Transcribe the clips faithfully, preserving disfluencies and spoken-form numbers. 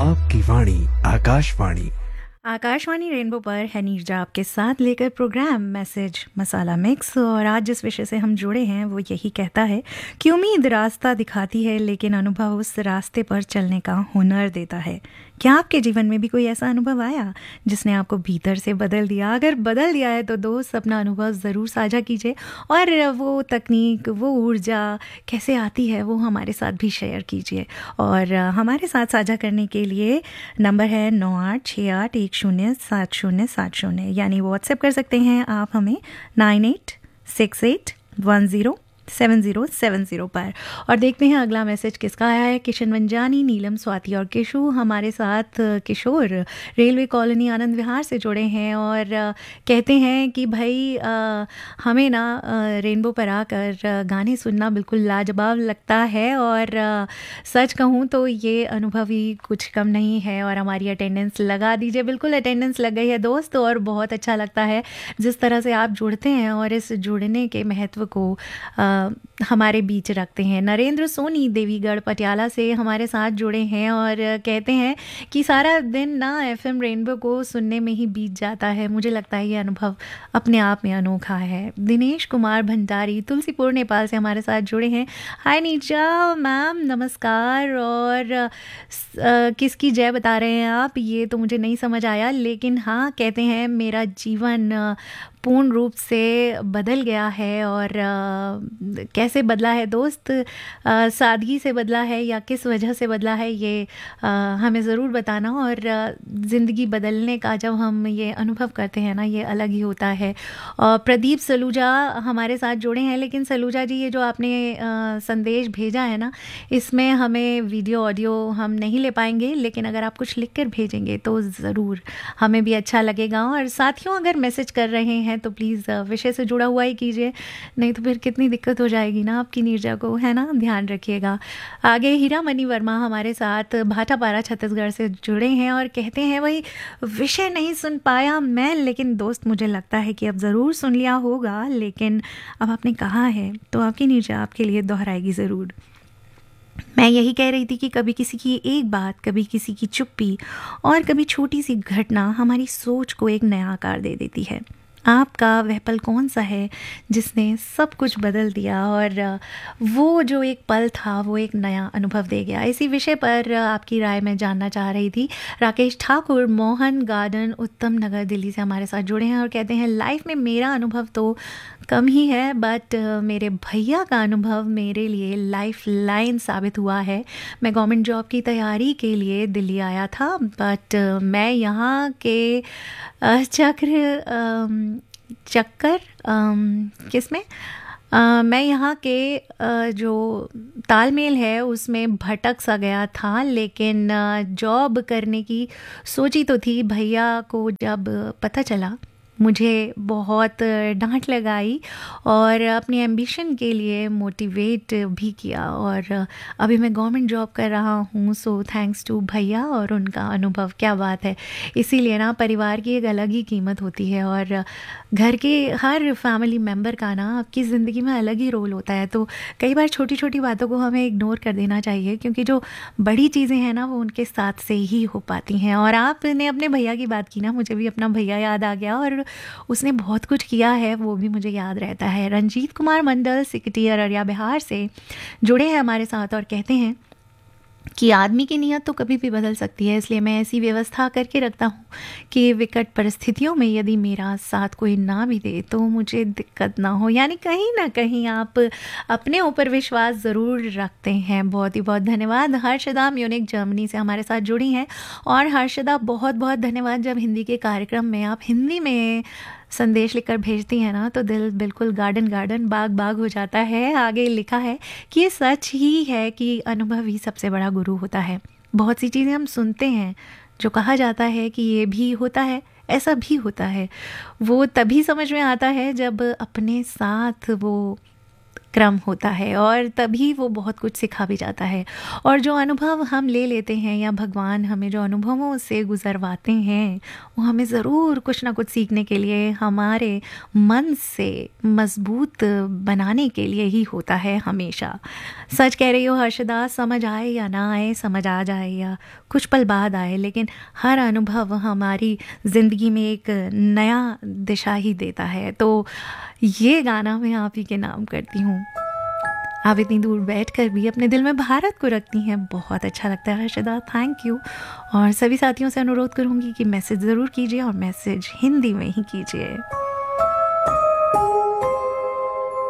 आपकी वाणी आकाशवाणी। आकाशवाणी रेनबो पर है नीरजा आपके साथ लेकर प्रोग्राम मैसेज मसाला मिक्स। और आज जिस विषय से हम जुड़े हैं वो यही कहता है कि उम्मीद रास्ता दिखाती है लेकिन अनुभव उस रास्ते पर चलने का हुनर देता है। क्या आपके जीवन में भी कोई ऐसा अनुभव आया जिसने आपको भीतर से बदल दिया? अगर बदल दिया है तो दोस्त अपना अनुभव ज़रूर साझा कीजिए और वो तकनीक, वो ऊर्जा कैसे आती है वो हमारे साथ भी शेयर कीजिए। और हमारे साथ साझा करने के लिए नंबर है नौ आठ छः आठ एक शून्य सात शून्य सात शून्य, यानी व्हाट्सएप कर सकते हैं आप हमें nine eight six eight one zero seven zero seven zero पर। और देखते हैं अगला मैसेज किसका आया है। किशन मंजानी, नीलम, स्वाति और किशु हमारे साथ। किशोर रेलवे कॉलोनी आनंद विहार से जुड़े हैं और कहते हैं कि भाई आ, हमें ना रेनबो पर आकर गाने सुनना बिल्कुल लाजवाब लगता है और आ, सच कहूँ तो ये अनुभव ही कुछ कम नहीं है। और हमारी अटेंडेंस लगा दीजिए। बिल्कुल अटेंडेंस लग गई है दोस्त और बहुत अच्छा लगता है जिस तरह से आप जुड़ते हैं और इस जुड़ने के महत्व को आ, हमारे बीच रखते हैं। नरेंद्र सोनी देवीगढ़ पटियाला से हमारे साथ जुड़े हैं और कहते हैं कि सारा दिन ना एफएम रेनबो को सुनने में ही बीत जाता है। मुझे लगता है ये अनुभव अपने आप में अनोखा है। दिनेश कुमार भंडारी तुलसीपुर नेपाल से हमारे साथ जुड़े हैं। हाय नीचा मैम, नमस्कार। और आ, किसकी जय बता रहे हैं आप, ये तो मुझे नहीं समझ आया, लेकिन हाँ कहते हैं मेरा जीवन पूर्ण रूप से बदल गया है। और आ, कैसे बदला है दोस्त, आ, सादगी से बदला है या किस वजह से बदला है, ये आ, हमें ज़रूर बताना। और ज़िंदगी बदलने का जब हम ये अनुभव करते हैं ना, ये अलग ही होता है। और प्रदीप सलूजा हमारे साथ जुड़े हैं। लेकिन सलूजा जी, ये जो आपने आ, संदेश भेजा है ना, इसमें हमें वीडियो ऑडियो हम नहीं ले पाएंगे, लेकिन अगर आप कुछ लिख कर भेजेंगे तो ज़रूर हमें भी अच्छा लगेगा। और साथियों, अगर मैसेज कर रहे हैं तो प्लीज़ विषय से जुड़ा हुआ ही कीजिए, नहीं तो फिर कितनी दिक्कत हो जाएगी ना आपकी नीरजा को, है ना, ध्यान रखिएगा। आगे हीरा मनी वर्मा हमारे साथ भाटापारा छत्तीसगढ़ से जुड़े हैं और कहते हैं वही विषय नहीं सुन पाया मैं, लेकिन दोस्त मुझे लगता है कि अब ज़रूर सुन लिया होगा, लेकिन अब आपने कहा है तो आपकी नीरजा आपके लिए दोहराएगी ज़रूर। मैं यही कह रही थी कि कभी किसी की एक बात, कभी किसी की चुप्पी और कभी छोटी सी घटना हमारी सोच को एक नया आकार दे देती है। आपका वह पल कौन सा है जिसने सब कुछ बदल दिया और वो जो एक पल था वो एक नया अनुभव दे गया? इसी विषय पर आपकी राय मैं जानना चाह रही थी। राकेश ठाकुर मोहन गार्डन उत्तम नगर दिल्ली से हमारे साथ जुड़े हैं और कहते हैं लाइफ में मेरा अनुभव तो कम ही है, बट मेरे भैया का अनुभव मेरे लिए लाइफ लाइन साबित हुआ है। मैं गवर्नमेंट जॉब की तैयारी के लिए दिल्ली आया था, बट मैं यहाँ के चक्र चक्कर किसमें Uh, मैं यहाँ के uh, जो तालमेल है उसमें भटक सा गया था। लेकिन जॉब uh, करने की सोची तो थी। भैया को जब पता चला मुझे बहुत डांट लगाई और अपनी एम्बिशन के लिए मोटिवेट भी किया और अभी मैं गवर्नमेंट जॉब कर रहा हूँ। सो थैंक्स टू भैया और उनका अनुभव। क्या बात है। इसीलिए ना परिवार की एक अलग ही कीमत होती है और घर के हर फैमिली मेम्बर का ना आपकी ज़िंदगी में अलग ही रोल होता है। तो कई बार छोटी छोटी बातों को हमें इग्नोर कर देना चाहिए, क्योंकि जो बड़ी चीज़ें हैं ना वो उनके साथ से ही हो पाती हैं। और आपने अपने भैया की बात की ना, मुझे भी अपना भैया याद आ गया और उसने बहुत कुछ किया है, वो भी मुझे याद रहता है। रंजीत कुमार मंडल सिकटी अररिया बिहार से जुड़े हैं हमारे साथ और कहते हैं कि आदमी की नीयत तो कभी भी बदल सकती है, इसलिए मैं ऐसी व्यवस्था करके रखता हूँ कि विकट परिस्थितियों में यदि मेरा साथ कोई ना भी दे तो मुझे दिक्कत ना हो। यानी कहीं ना कहीं आप अपने ऊपर विश्वास ज़रूर रखते हैं। बहुत ही बहुत धन्यवाद। हर्षदा म्यूनिक जर्मनी से हमारे साथ जुड़ी हैं और हर्षदा बहुत बहुत धन्यवाद। जब हिंदी के कार्यक्रम में आप हिंदी में संदेश लिखकर भेजती हैं ना तो दिल बिल्कुल गार्डन गार्डन बाग बाग हो जाता है। आगे लिखा है कि ये सच ही है कि अनुभव ही सबसे बड़ा गुरु होता है। बहुत सी चीज़ें हम सुनते हैं जो कहा जाता है कि ये भी होता है, ऐसा भी होता है, वो तभी समझ में आता है जब अपने साथ वो क्रम होता है और तभी वो बहुत कुछ सिखा भी जाता है। और जो अनुभव हम ले लेते हैं या भगवान हमें जो अनुभवों से गुजरवाते हैं वो हमें ज़रूर कुछ ना कुछ सीखने के लिए, हमारे मन से मजबूत बनाने के लिए ही होता है हमेशा। सच कह रही हो हर्षदा, समझ आए या ना आए, समझ आ जाए या कुछ पल बाद आए, लेकिन हर अनुभव हमारी ज़िंदगी में एक नया दिशा ही देता है। तो ये गाना मैं आप ही के नाम करती हूँ। आप इतनी दूर बैठकर भी अपने दिल में भारत को रखती हैं, बहुत अच्छा लगता है हर्षदा, थैंक यू। और सभी साथियों से अनुरोध करूँगी कि मैसेज ज़रूर कीजिए और मैसेज हिंदी में ही कीजिए।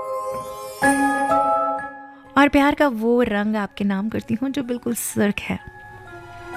और प्यार का वो रंग आपके नाम करती हूँ जो बिल्कुल सुर्ख है।